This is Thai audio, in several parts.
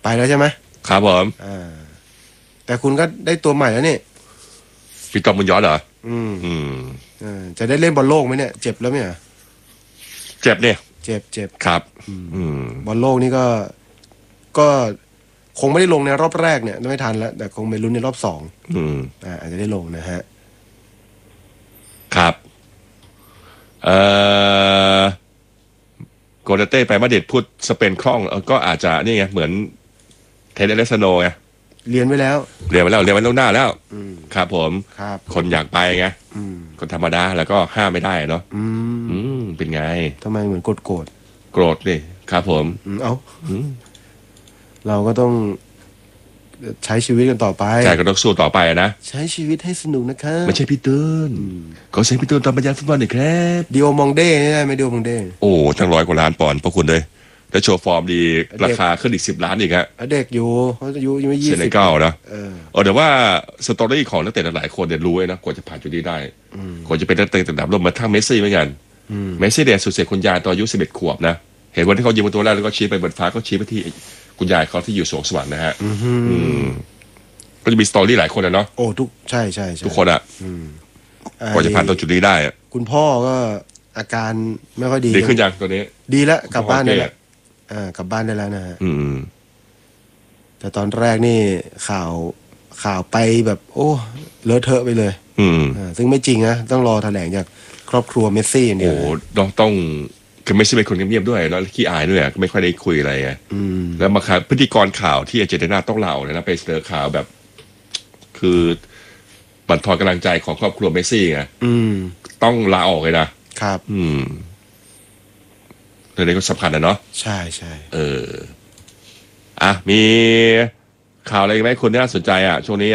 ไปแล้วใช่ไหมครับผมแต่คุณก็ได้ตัวใหม่แล้วนี่พี่ตอมบุญยอดเหรอจะได้เล่นบอลโลกไหมเนี่ยเจ็บแล้วไหมเจ็บเนี่ยเจ็บครับบอลโลกนี่ก็คงไม่ได้ลงในรอบแรกเนี่ยไม่ทันแล้วแต่คงไปลุ้นในรอบ2อาจจะได้ลงนะฮะครับโกลเต้ไปมาดริดพูดสเปนคล่องก็อาจจะนี่ไงเหมือนเทเดเลสโนไงเรียนไว้แล้วเรียนไว้ล่วงหน้าแล้วครับผมครับคนอยากไปไงคนธรรมดาแล้วก็ห้ามไม่ได้เนาะเป็นไงทำไมเหมือนโกรธนี่ครับผมเราก็ต้องใช้ชีวิตกันต่อไปใช่ก็ต้องสู้ต่อไปนะใช้ชีวิตให้สนุกนะครับไม่ใช่พี่ตูนขอเสียงพี่ตูนตอนบรรยายฟุตบอลหน่อยครับดิโอมองเด้ได้ไหมดิโอมองเด้โอ้ทั้ง100 กว่าล้านปอนด์พระคุณเลยแล้วโชว์ฟอร์มดีราคาขึ้นอีก10 ล้านอีกฮะเด็กอยู่เขาอายุยังไม่20 เซเนกัลนะแต่ว่าสตอรี่ของนักเตะหลายคนเนี่ยรู้นะกว่าจะผ่านจุดนี้ได้กว่าจะเป็นนักเตะระดับโลกมาทั้งเมสซี่เหมือนกันเมสซี่เนี่ยสุดเสียคุณยายตอนอายุ11 ขวบนะเห็นวันที่เขายิงประตูแรกแล้วก็ชี้ไปบนฟ้าก็ชี้ไปที่คุณยายเขาที่อยู่สวงสวรรค์นะฮะก็จะมีสตอรี่หลายคนนะเนาะโอ้ใช่ทุกคนอ่ะกว่าจะผ่านตรงจุดนี้ได้คุณพ่อก็อาการไม่ค่อยดีขึ้นยังตัวนี้ดีแล้วกลับบ้านได้แล้วกลับบ้านได้แล้วนะฮะแต่ตอนแรกนี่ข่าวไปแบบโอ้เลอะเทอะไปเลยซึ่งไม่จริงนะต้องรอแถลงจากครอบครัวเมสซี่เนี่ยโอ้ต้องคือไม่ใช่เป็นคนเงียบๆด้วยแล้วขี้อายด้วยไม่ค่อยได้คุยอะไรไงแล้วมาครับพิธีกรข่าวที่อาร์เจนตินาต้องเล่าเลยนะไปเสนอข่าวแบบคือบั่นทอนกำลังใจของครอบครัวเมสซี่ไงต้องลาออกเลยนะครับเรื่องนี้ก็สำคัญนะเนาะใช่มีข่าวอะไรไหมคนที่น่าสนใจช่วงนี้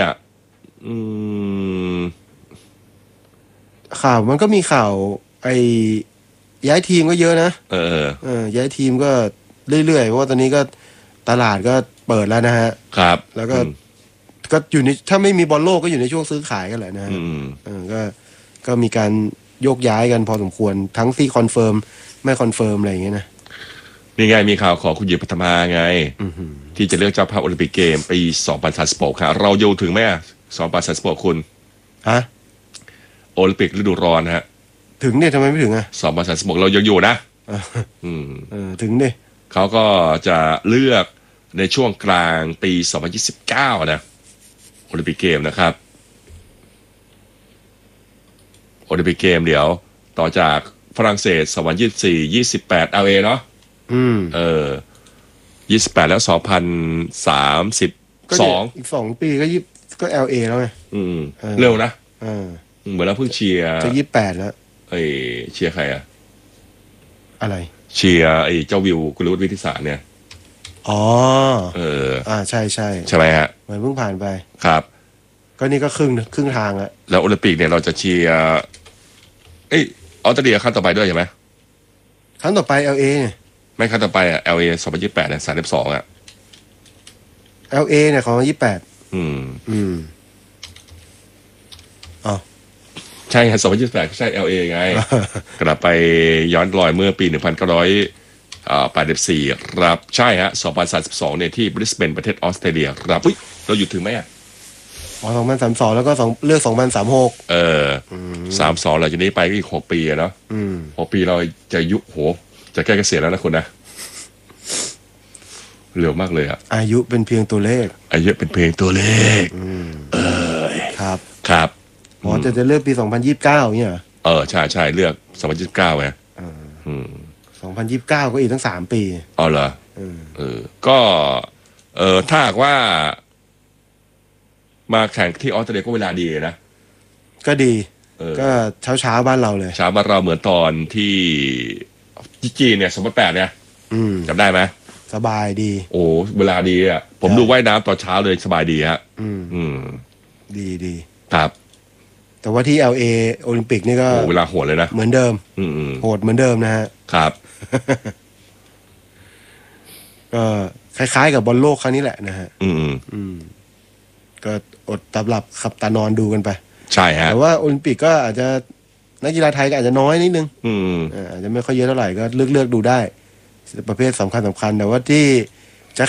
ข่าวมันก็มีข่าวย้ายทีมก็เยอะนะย้ายทีมก็เรื่อยๆเพราะว่าตอนนี้ก็ตลาดก็เปิดแล้วนะฮะครับแล้วก็อยู่ในถ้าไม่มีบอลโลกก็อยู่ในช่วงซื้อขายกันแหละนะฮะก็มีการโยกย้ายกันพอสมควรทั้งที่คอนเฟิร์มไม่คอนเฟิร์มอะไรอย่างเงี้ยนะนี่ไงมีข่าวของคุณหญิงปฐมาไงที่จะเลือกเจ้าภาพโอลิมปิกเกมปี2036ครับเราอยู่ถึงไหม2036คุณโอลิมปิกฤดูร้อนฮะถึงเนี่ยทำไมไม่ถึง 2036เรายังอยู่นะถึงดิเขาก็จะเลือกในช่วงกลางปี2029นะโอลิมปิกเกมนะครับโอลิมปิกเกมเดี๋ยวต่อจากฝรั่งเศส2024 28 LA เนาะ28แล้ว2032 อีก2 ปีก็ LA แล้วไงเร็วนะเหมือนเราเพิ่งเชียร์จะ28แล้วเชียร์ใครอะไรเชียร์เจ้าวิวกุลวุฒิวิทิสารเนี่ยใช่ใช่ไหมฮะเหมือนเพิ่งผ่านไปครับก็นี่ก็ครึ่งทางแล้วโอลิมปิกเนี่ยเราจะเชียร์ออสเตรเลียครั้งต่อไปด้วยใช่ไหมครั้งต่อไป LA เนี่ยไม่ครั้งต่อไปLA 2028เนี่ย32 LA เนี่ยของ28 ใช่ครับ2028ใช่ LA ไงกลับไปย้อนรอยเมื่อปี1984ครับใช่ฮะ2032เนี่ยที่บริสเบนประเทศออสเตรเลียครับเราหยุดถึงไหม 2032แล้วก็เลือก2036 32หลังจากนี้ไปก็อีก6 ปีเนาะ6 ปีเราจะจะใกล้เกษียณแล้วนะคุณนะเร็วมากเลยอายุเป็นเพียงตัวเลขครับจะเลือกปี2029เนี่ยใช่เลือก2029ไง 2029ก็อีกตั้ง3 ปีเหรอก็ถ้าหากว่ามาแข่งที่ออสเตรเลียก็เวลาดีนะก็ดีก็เช้าบ้านเราเลยเช้าบ้านเราเหมือนตอนที่จีนเนี่ย2008เนี่ยจำได้ไหมสบายดีโอ้เวลาดีผมดูว่ายน้ำตอนเช้าเลยสบายดีฮะดีครับแต่ว่าที่ LA โอลิมปิกนี่ก็เวลาโหดเลยนะเหมือนเดิมโหดเหมือนเดิมนะฮะครับก็คล้ายๆกับบอลโลกครั้งนี้แหละนะฮะก็อดตาหลับขับตานอนดูกันไปใช่ฮะแต่ว่าโอลิมปิกก็อาจจะนักกีฬาไทยก็อาจจะน้อยนิดนึงอาจจะไม่ค่อยเยอะเท่าไหร่ก็เลือกดูได้ประเภทสำคัญแต่ว่าที่